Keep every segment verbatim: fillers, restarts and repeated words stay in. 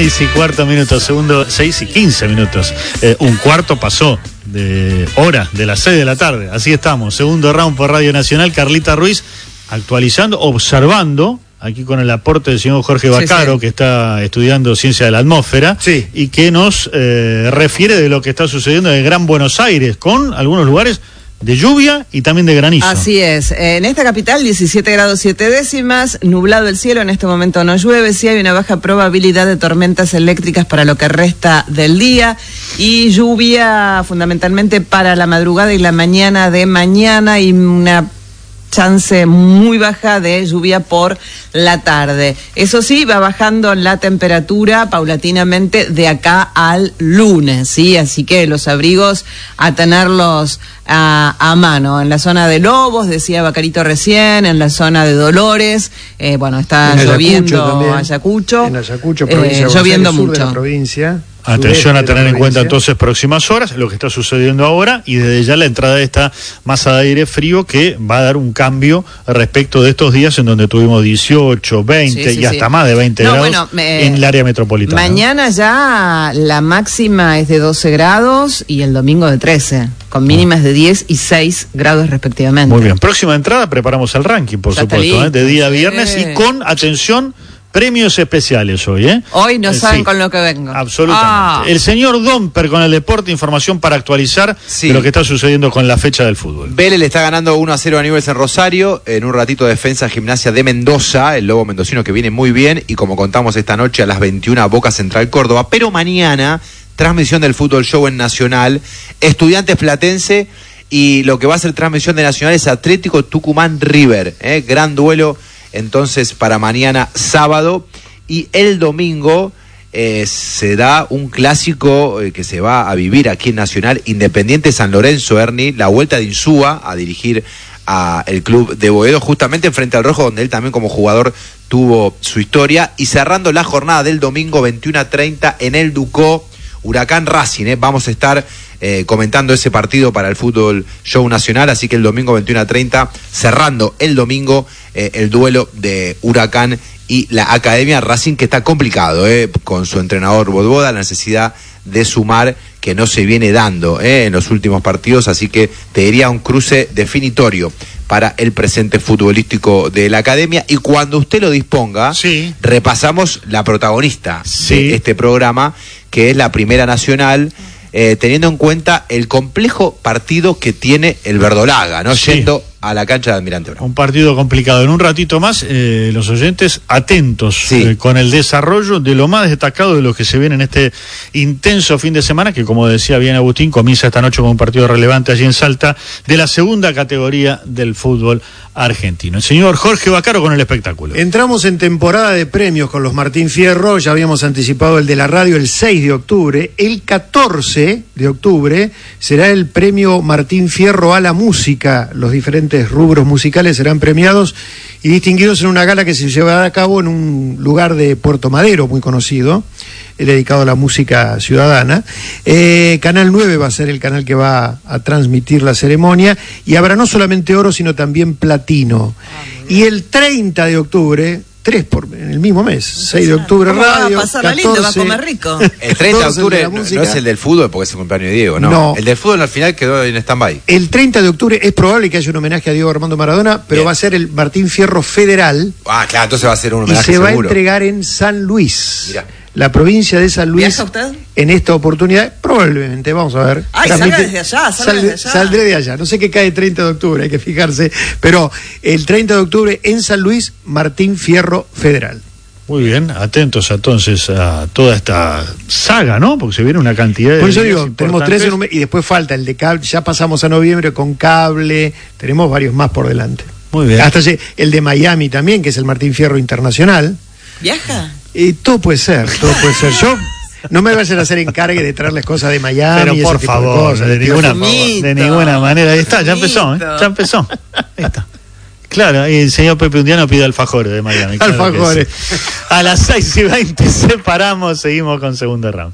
seis y cuarto minutos, segundo, seis y quince minutos. Eh, un cuarto pasó de hora, de las seis de la tarde. Así estamos, segundo round por Radio Nacional. Carlita Ruiz actualizando, observando, aquí con el aporte del señor Jorge Vaccaro, sí, sí. que está estudiando ciencia de la atmósfera, sí. y que nos eh, refiere de lo que está sucediendo en el Gran Buenos Aires, con algunos lugares de lluvia y también de granizo. Así es. En esta capital, diecisiete grados siete décimas, nublado el cielo, en este momento no llueve, sí hay una baja probabilidad de tormentas eléctricas para lo que resta del día y lluvia fundamentalmente para la madrugada y la mañana de mañana y una chance muy baja de lluvia por la tarde. Eso sí, va bajando la temperatura paulatinamente de acá al lunes, ¿sí? Así que los abrigos a tenerlos a, a mano. En la zona de Lobos, decía Vaccarito recién, en la zona de Dolores, eh, bueno, está en lloviendo Ayacucho, Ayacucho, en Ayacucho, provincia eh, de lloviendo Sur mucho. De la provincia. Atención a tener en cuenta entonces próximas horas, lo que está sucediendo ahora y desde ya la entrada de esta masa de aire frío que va a dar un cambio respecto de estos días en donde tuvimos dieciocho, veinte sí, sí, y hasta sí. más de veinte no, grados bueno, me, en el área metropolitana. Mañana ya la máxima es de doce grados y el domingo de trece, con mínimas de diez y seis grados respectivamente. Muy bien, próxima entrada preparamos el ranking, por ya supuesto, ¿eh? de día a viernes sí. y con, atención, premios especiales hoy, ¿eh? Hoy no eh, saben sí, con lo que vengo. Absolutamente. Ah. El señor Domper con el deporte, información para actualizar sí. de lo que está sucediendo con la fecha del fútbol. Vélez le está ganando uno a cero a Newell's en Rosario. En un ratito Defensa Gimnasia de Mendoza, el lobo mendocino que viene muy bien. Y como contamos esta noche a las veintiuna, Boca Central Córdoba. Pero mañana, transmisión del Fútbol Show en Nacional. Estudiantes Platense. Y lo que va a ser transmisión de Nacional es Atlético Tucumán River. ¿eh? Gran duelo entonces para mañana sábado. Y el domingo eh, se da un clásico eh, que se va a vivir aquí en Nacional, Independiente San Lorenzo, Ernie, la vuelta de Insúa a dirigir a el club de Boedo, justamente frente al Rojo, donde él también como jugador tuvo su historia. Y cerrando la jornada del domingo, veintiuno a treinta, en el Ducó, Huracán Racing. Eh. Vamos a estar eh, comentando ese partido para el Fútbol Show Nacional, así que el domingo veintiuno a treinta, cerrando el domingo eh, el duelo de Huracán y la Academia Racing, que está complicado, eh, con su entrenador Bodboda, la necesidad de sumar que no se viene dando eh, en los últimos partidos, así que te diría un cruce definitorio para el presente futbolístico de la Academia. Y cuando usted lo disponga, sí. repasamos la protagonista sí. de este programa, que es la Primera Nacional, eh, teniendo en cuenta el complejo partido que tiene el Verdolaga, ¿no? Sí. Yendo a la cancha de Almirante Brown. Un partido complicado. En un ratito más, eh, los oyentes atentos sí. eh, con el desarrollo de lo más destacado de lo que se viene en este intenso fin de semana, que como decía bien Agustín, comienza esta noche con un partido relevante allí en Salta, de la segunda categoría del fútbol argentino. El señor Jorge Vaccaro con el espectáculo. Entramos en temporada de premios con los Martín Fierro, ya habíamos anticipado el de la radio el seis de octubre, el catorce de octubre será el premio Martín Fierro a la música, los diferentes rubros musicales serán premiados y distinguidos en una gala que se llevará a cabo en un lugar de Puerto Madero muy conocido, dedicado a la música ciudadana. Eh, Canal nueve va a ser el canal que va a transmitir la ceremonia y habrá no solamente oro sino también platino. Ah, y el treinta de octubre, tres por en el mismo mes, seis de octubre radio, va a pasar lindo, va a comer rico. El treinta de octubre no, no es el del fútbol porque es el cumpleaños de Diego, no. no. El del fútbol al final quedó en stand-by. El treinta de octubre es probable que haya un homenaje a Diego Armando Maradona, pero Bien. va a ser el Martín Fierro Federal. Ah, claro, entonces va a ser un homenaje y se seguro. va a entregar en San Luis. Mirá. La provincia de San Luis. ¿Viaja usted? En esta oportunidad, probablemente, vamos a ver. Ay, salga desde allá, salga desde allá. Saldré de allá, no sé qué cae el treinta de octubre, hay que fijarse, pero el treinta de octubre en San Luis, Martín Fierro Federal. Muy bien, atentos entonces a toda esta saga, ¿no? Porque se viene una cantidad de... Por eso digo, tenemos tres en un mes, y después falta el de cable, ya pasamos a noviembre con cable, tenemos varios más por delante. Muy bien. Hasta el de Miami también, que es el Martín Fierro Internacional. ¿Viaja? Y todo puede ser, todo puede ser. Yo no me vayan a hacer encargue de traerles cosas de Miami. Pero y por ese tipo favor, de, cosas, de, ninguna, Mito. de ninguna manera. Ahí está, ya empezó, ¿eh? Ya empezó. Ahí está. Claro, y el señor Pepe Undiano pide alfajores de Miami. Claro alfajores. Sí. A las seis y veinte separamos, seguimos con segundo round.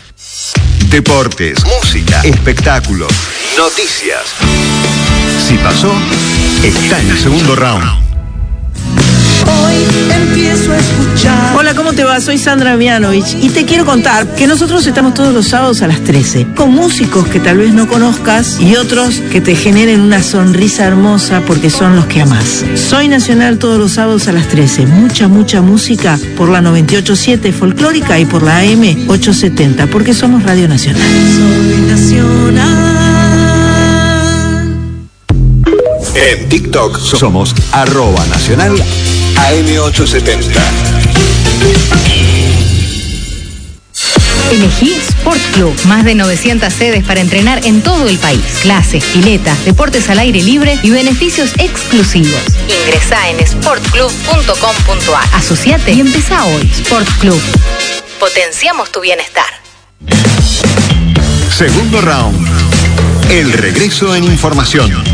Deportes, música, espectáculos, noticias. Si pasó, está en el segundo round. Hoy empiezo a escuchar. Hola, ¿cómo te va? Soy Sandra Mianovich y te quiero contar que nosotros estamos todos los sábados a las trece con músicos que tal vez no conozcas y otros que te generen una sonrisa hermosa porque son los que amás. Soy Nacional todos los sábados a las trece. Mucha, mucha música por la noventa y ocho punto siete folclórica y por la A M ochocientos setenta porque somos Radio Nacional. Soy nacional. En TikTok somos arroba nacional A M ochocientos setenta. Elegí Sport Club. Más de novecientas sedes para entrenar en todo el país. Clases, piletas, deportes al aire libre y beneficios exclusivos. Ingresá en sport club punto com punto a r. Asociate y empezá hoy. Sport Club. Potenciamos tu bienestar. Segundo round. El regreso en información.